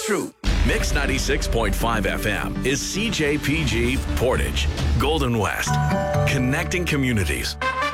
true. Mix 96.5 FM is CJPG Portage, Golden West, connecting communities.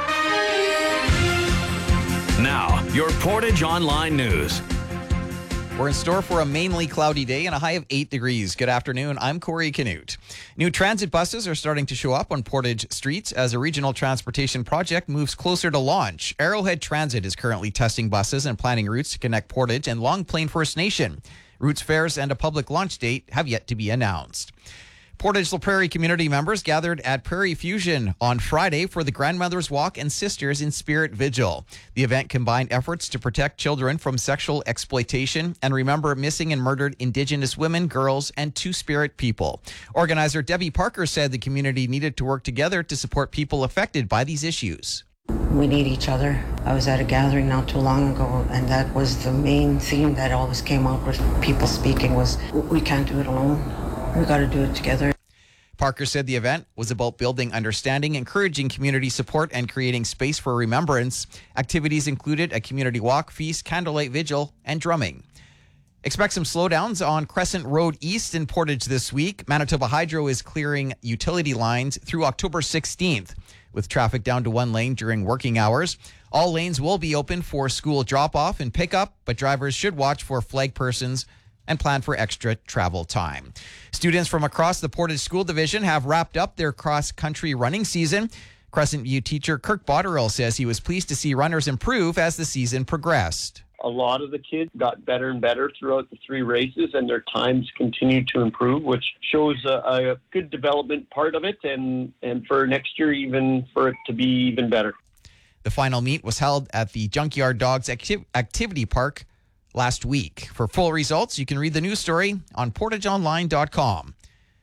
Now, your Portage Online News. We're in store for a mainly cloudy day and a high of 8 degrees. Good afternoon. I'm Corey Canute. New transit buses are starting to show up on Portage streets as a regional transportation project moves closer to launch. Arrowhead Transit is currently testing buses and planning routes to connect Portage and Long Plain First Nation. Routes, fares, and a public launch date have yet to be announced. Portage La Prairie community members gathered at Prairie Fusion on Friday for the Grandmother's Walk and Sisters in Spirit Vigil. The event combined efforts to protect children from sexual exploitation and remember missing and murdered Indigenous women, girls, and Two-Spirit people. Organizer Debbie Parker said the community needed to work together to support people affected by these issues. We need each other. I was at a gathering not too long ago, and that was the main theme that always came out with people speaking was, we can't do it alone. We got to do it together. Parker said the event was about building understanding, encouraging community support, and creating space for remembrance. Activities included a community walk, feast, candlelight vigil, and drumming. Expect some slowdowns on Crescent Road East in Portage this week. Manitoba Hydro is clearing utility lines through October 16th, with traffic down to one lane during working hours. All lanes will be open for school drop-off and pickup, but drivers should watch for flag persons and plan for extra travel time. Students from across the Portage School Division have wrapped up their cross-country running season. Crescent View teacher Kirk Botterill says he was pleased to see runners improve as the season progressed. A lot of the kids got better and better throughout the three races, and their times continued to improve, which shows a good development part of it, and for next year, even for it to be even better. The final meet was held at the Junkyard Dogs Activity Park last week. For full results, you can read the news story on portageonline.com.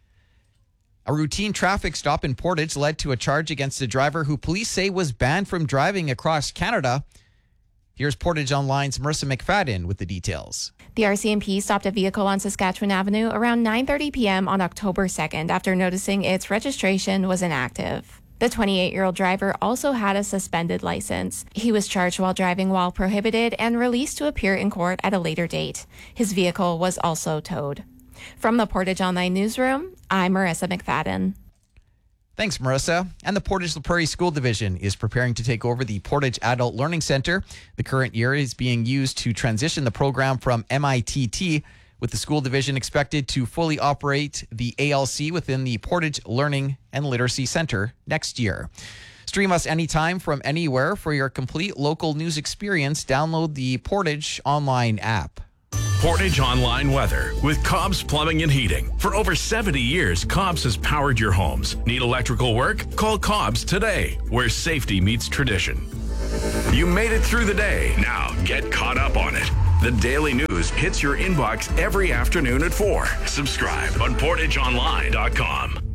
A routine traffic stop in Portage led to a charge against a driver who police say was banned from driving across Canada. Here's Portage Online's Marissa McFadden with the details. The RCMP stopped a vehicle on Saskatchewan Avenue around 9:30 p.m. on October 2nd after noticing its registration was inactive. The 28-year-old driver also had a suspended license. He was charged while driving while prohibited and released to appear in court at a later date. His vehicle was also towed. From the Portage Online newsroom, I'm Marissa McFadden. Thanks, Marissa. And the Portage La Prairie School Division is preparing to take over the Portage Adult Learning Center. The current year is being used to transition the program from MITT, with the school division expected to fully operate the ALC within the Portage Learning and Literacy Center next year. Stream us anytime from anywhere for your complete local news experience. Download the Portage Online app. Portage Online weather with Cobb's Plumbing and Heating. For over 70 years, Cobb's has powered your homes. Need electrical work? Call Cobb's today, where safety meets tradition. You made it through the day. Now get caught up on it. The Daily News hits your inbox every afternoon at 4. Subscribe on portageonline.com.